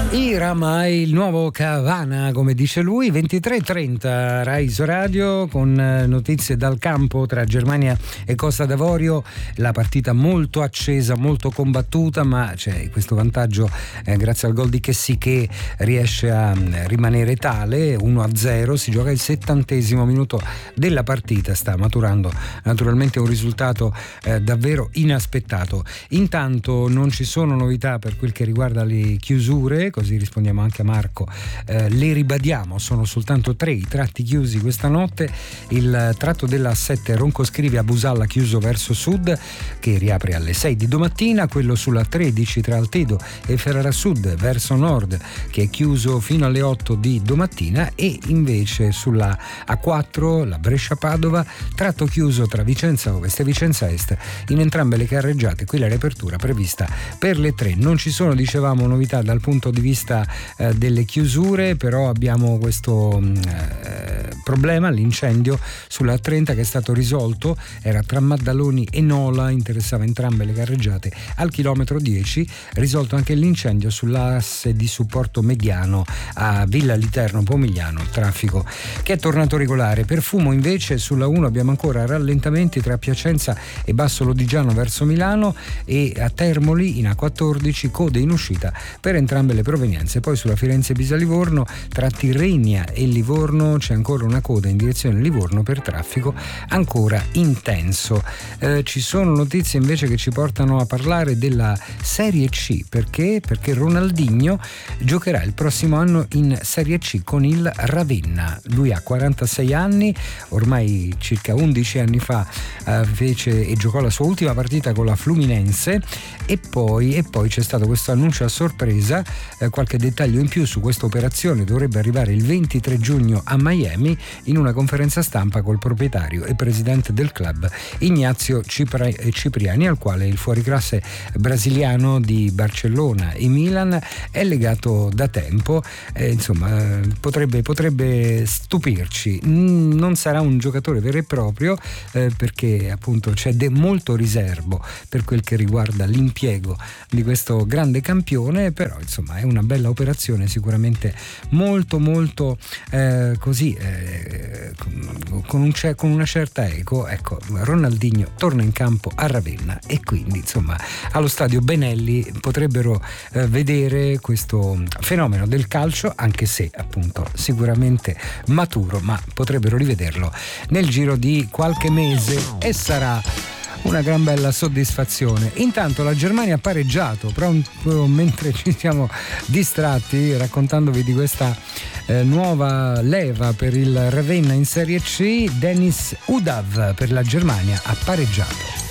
Iramai, il nuovo Cavana, come dice lui. 23:30 Rai Radio, con notizie dal campo tra Germania e Costa d'Avorio. La partita molto accesa, molto combattuta, ma c'è questo vantaggio grazie al gol di Kessie, che riesce a rimanere tale. 1-0, si gioca il 70° minuto della partita. Sta maturando naturalmente un risultato davvero inaspettato. Intanto non ci sono novità per quel che riguarda le chiusure, così rispondiamo anche a Marco. Le ribadiamo, sono soltanto 3 i tratti chiusi questa notte. Il tratto della A7 Roncoscrivia a Busalla chiuso verso sud, che riapre alle 6 di domattina. Quello sulla 13 tra Altedo e Ferrara Sud verso nord, che è chiuso fino alle 8 di domattina. E invece sulla A4 la Brescia-Padova, tratto chiuso tra Vicenza Ovest e Vicenza Est, in entrambe le carreggiate. Qui la riapertura prevista per le 3. Non ci sono, dicevamo, novità dal punto di vista delle chiusure, però abbiamo questo problema, l'incendio sulla 30 che è stato risolto. Era tra Maddaloni e Nola, interessava entrambe le carreggiate al chilometro 10. Risolto anche l'incendio sull'asse di supporto mediano a Villa Literno Pomigliano, traffico che è tornato regolare. Per Fumo invece sulla 1 abbiamo ancora rallentamenti tra Piacenza e Basso Lodigiano verso Milano, e a Termoli in A14 code in uscita per entrambe le provenienze. Poi sulla Firenze-Pisa-Livorno tra Tirrenia e Livorno c'è ancora una coda in direzione Livorno per traffico ancora intenso. Ci sono notizie invece che ci portano a parlare della Serie C. Perché? Perché Ronaldinho giocherà il prossimo anno in Serie C con il Ravenna. Lui ha 46 anni, ormai circa 11 anni fa fece e giocò la sua ultima partita con la Fluminense, e poi c'è stato questo annuncio a sorpresa. Qualche dettaglio in più su questa operazione: dovrebbe arrivare il 23 giugno a Miami in una conferenza stampa col proprietario e presidente del club Ignazio Cipriani, al quale il fuoriclasse brasiliano di Barcellona e Milan è legato da tempo. Insomma, potrebbe stupirci. Non sarà un giocatore vero e proprio, perché appunto c'è molto riservo per quel che riguarda l'impiego di questo grande campione, però insomma è una bella operazione, sicuramente molto con una certa eco. Ecco, Ronaldinho torna in campo a Ravenna, e quindi insomma allo stadio Benelli potrebbero vedere questo fenomeno del calcio, anche se appunto sicuramente maturo, ma potrebbero rivederlo nel giro di qualche mese, e sarà una gran bella soddisfazione. Intanto la Germania ha pareggiato, proprio mentre ci siamo distratti raccontandovi di questa nuova leva per il Ravenna in Serie C. Dennis Udav per la Germania ha pareggiato.